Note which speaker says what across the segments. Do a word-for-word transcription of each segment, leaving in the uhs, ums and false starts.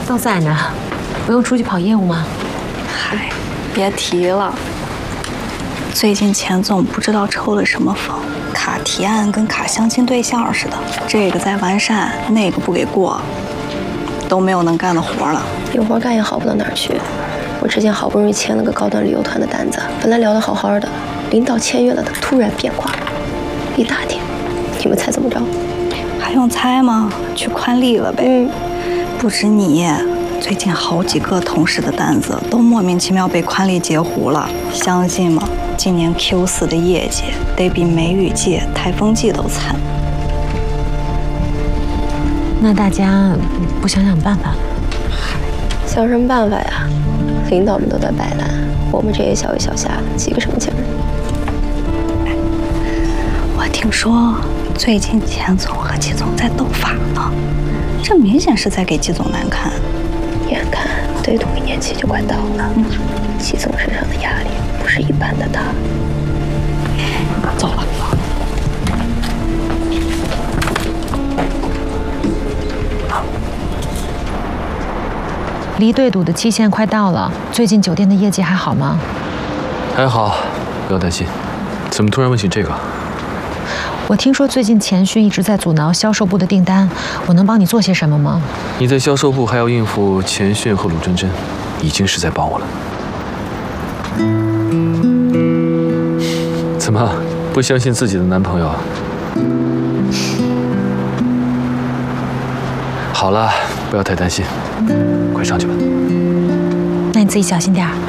Speaker 1: 都在呢，不用出去跑业务吗？
Speaker 2: 嗨，别提了。最近钱总不知道抽了什么风，卡提案跟卡相亲对象似的，这个在完善，那个不给过，都没有能干的活了。
Speaker 3: 有活干也好不到哪儿去。我之前好不容易签了个高端旅游团的单子，本来聊得好好的，领导签约了，他突然变卦，一大天，你们猜怎么着？
Speaker 2: 还用猜吗？去宽利了呗。
Speaker 3: 嗯，
Speaker 2: 不止你，最近好几个同事的单子都莫名其妙被宽利截胡了。相信吗？今年 Q 四的业绩得比梅雨季、台风季都惨。
Speaker 1: 那大家不想想办法？
Speaker 3: 想什么办法呀？领导们都在摆烂，我们这些小鱼小虾急个什么劲儿？
Speaker 2: 我听说最近钱总和季总在斗法呢，这明显是在给季总难看。
Speaker 3: 眼看对赌一年期就快到了，嗯，季总身上的压力不是一般的大。
Speaker 2: 走了。
Speaker 1: 离对赌的期限快到了，最近酒店的业绩还好吗？
Speaker 4: 还好，不要担心。怎么突然问起这个？
Speaker 1: 我听说最近钱旭一直在阻挠销售部的订单，我能帮你做些什么吗？
Speaker 4: 你在销售部还要应付钱迅和鲁真真，已经是在帮我了。怎么不相信自己的男朋友啊？好了，不要太担心，快上去吧。
Speaker 1: 那你自己小心点儿。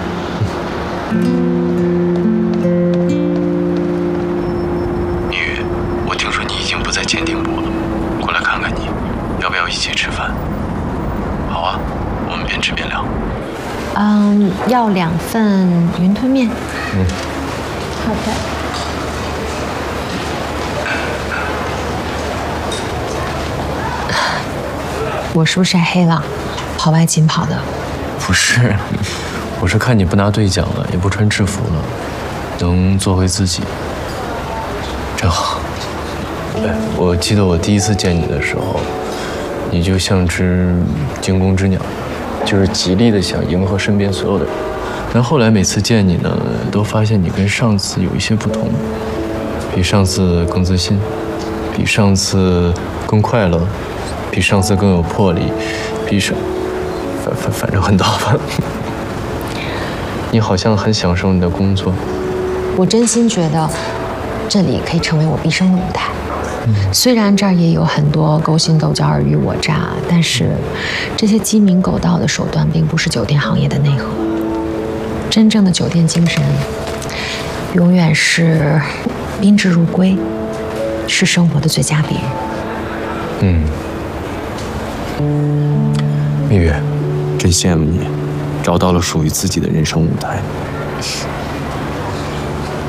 Speaker 4: 蜜雨，我听说你已经不在鉴定部了，过来看看你，要不要一起吃饭？好啊，我们边吃边聊。
Speaker 1: 嗯，要两份云吞面。
Speaker 4: 嗯，
Speaker 1: 好的。我是不是晒黑了？跑外勤跑的？
Speaker 5: 不是，我是看你不拿对讲了，也不穿制服了，能做回自己，真好。哎，我记得我第一次见你的时候，你就像只惊弓之鸟，就是极力的想迎合身边所有的人。但后来每次见你呢，都发现你跟上次有一些不同，比上次更自信，比上次更快乐，比上次更有魄力，比上反反反正很多吧。你好像很享受你的工作。
Speaker 1: 我真心觉得，这里可以成为我毕生的舞台。嗯、虽然这儿也有很多勾心斗角、尔虞我诈，但是这些鸡鸣狗盗的手段并不是酒店行业的内核。真正的酒店精神，永远是宾至如归，是生活的最佳比喻。
Speaker 5: 嗯，蜜月，真羡慕你，找到了属于自己的人生舞台。